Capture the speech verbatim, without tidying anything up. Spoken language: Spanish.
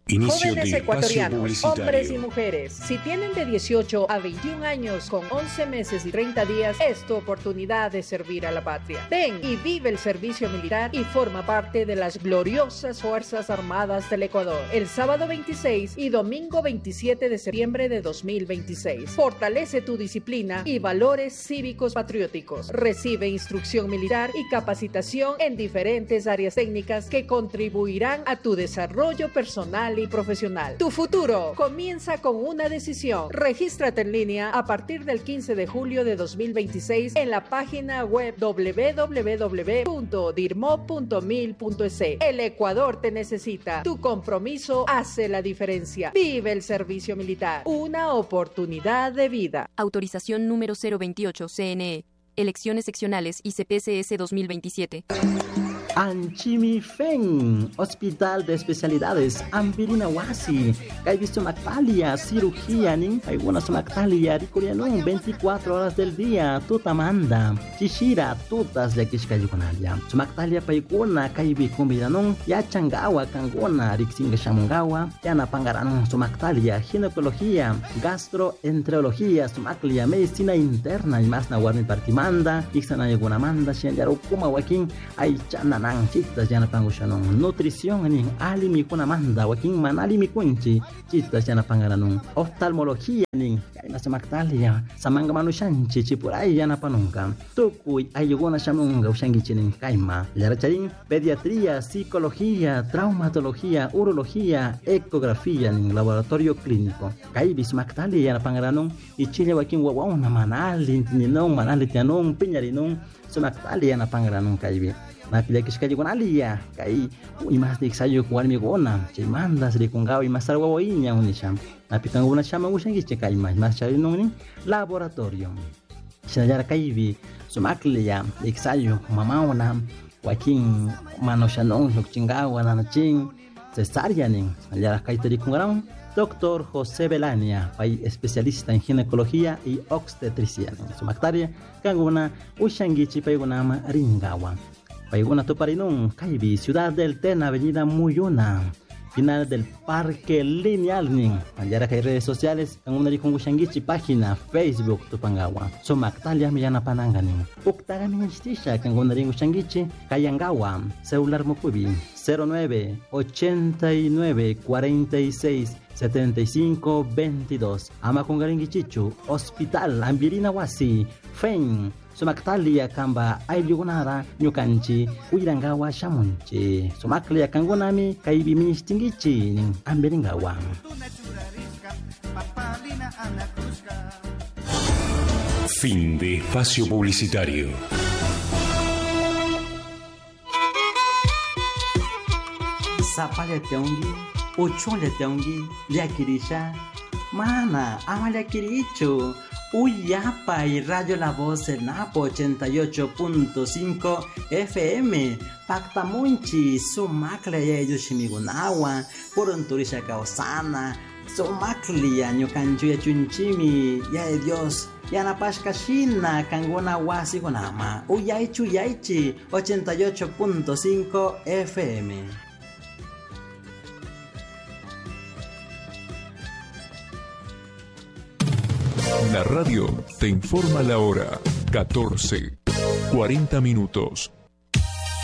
Inicio Jóvenes de ecuatorianos, espacio hombres y publicitario. mujeres, si tienen de dieciocho a veintiún años con once meses y treinta días, es tu oportunidad de servir a la patria. Ven y vive el servicio militar y forma parte de las gloriosas Fuerzas Armadas del Ecuador. El sábado veintiséis y domingo veintisiete de septiembre de dos mil veintiséis. Fortalece tu disciplina y valores cívicos patrióticos. Recibe instrucción militar y capacitación en diferentes áreas técnicas que contribuirán a tu desarrollo personal y profesional. Tu futuro comienza con una decisión. Regístrate en línea a partir del quince de julio de dos mil veintiséis en la página web doble u doble u doble u punto dirmo punto mil punto es. El Ecuador te necesita. Tu compromiso hace la diferencia. Vive el servicio militar. Una oportunidad de vida. Autorización número cero veintiocho C N E. Elecciones seccionales I C P C S dos mil veintisiete. Anchimi Feng, Hospital de Especialidades Ambirina Wasi, Kaibi Sumactalia, cirugía nin, Kaibuna Sumactalia, Ricurianun, veinticuatro horas del día, tuta manda, Chishira, tutas de Kishkayukunalia, Sumactalia Paikuna, Kaibi Kumbiranun, Yachangawa, Kanguna, Rixinga Shamungawa, Yana Pangaranun, Sumactalia, Ginecología, Gastroenterología, Sumaclia, Medicina Interna y más Nawarni Partimanda, Ixana Yagunamanda, Shenjarukuma Wakin, Aichana nang chitas yana pangushanong nutrición ning alimi kuna manda waking man alimi kunchi chitas yana pangaranong oftalmología ning kaina samaktalia samanga manushanchi chipurai yana panungka tukui ayugona shamunga ushangichi ning kaima laracharin pediatría psicología traumatología urología ecografía ning laboratorio clínico kaibi samaktalia yana pangaranong ichile waking wawauna manali ninong manali tianong pinyarinong samaktalia yana pangaranong kaibi na pilih kishkaji kon alia kai imas dik sayo kuan mi gona che manda sri kungao imas sarwa woinya unisham na pitang una chama ushangi che kai mas mas chari nong laboratorio shajara kai vi sumaklia dik sayo mamaona waking manoshanong chingao na ching cesárea ning allá kai tari kungarang Doctor José Belania, pai especialista en ginecología y obstetricia. Sumaktaria kanguna ushangichi paigunama ringawa. Paiguna Toparinun, Kaibi, Ciudad del Tena, Avenida Muyuna, final del Parque Lineal Nin. Allá hay redes sociales, en una Rikungushanghichi, página, Facebook, Tupangawa. Somaktalia Millana Pananganin. Uktagamin Istisha, Kanguna Ringushanghichi, Kayangawa, celular Mukubi, cero nueve ochenta y nueve cuarenta y seis setenta y cinco veintidós. Amakungaringichichu, Hospital Ambirina Wasi, Fen. Sumaktalia kamba ayugunara nyukanchi uirangawa shamunchi sumaklia kangonami kaibi ministingichi amberingawa. Fin de espacio publicitario. Sapale teongi, uchole teongi, liakirisha, mana, amale kiricho. Uyapa y Radio La Voz en Napo ochenta y ocho punto cinco F M. Pactamunchi, Sumakle y Yoshimigunawa, Purunturisha Kaosana, Sumaklia, Nyukanchuya Chunchimi, ya de Dios, Yanapashkashina, Kanguna Wasi Gonama, Uyaichu Yaichi, ochenta y ocho punto cinco F M. La radio te informa la hora, catorce, cuarenta minutos.